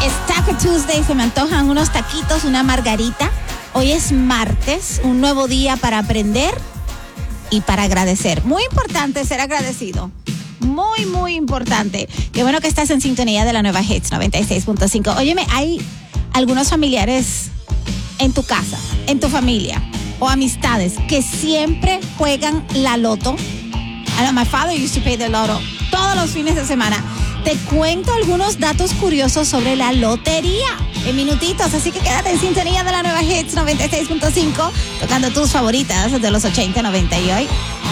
Es Taco Tuesday, se me antojan unos taquitos, una margarita. Hoy es martes, un nuevo día para aprender y para agradecer. Muy importante ser agradecido. Muy, muy importante. Qué bueno que estás en sintonía de la nueva Hits 96.5. Óyeme, hay algunos familiares en tu casa, en tu familia o amistades que siempre juegan la loto. I know my father used to pay the lotto todos los fines de semana. Te cuento algunos datos curiosos sobre la lotería en minutitos, así que quédate en sintonía de la nueva Hits 96.5, tocando tus favoritas de los 80, 90 y hoy.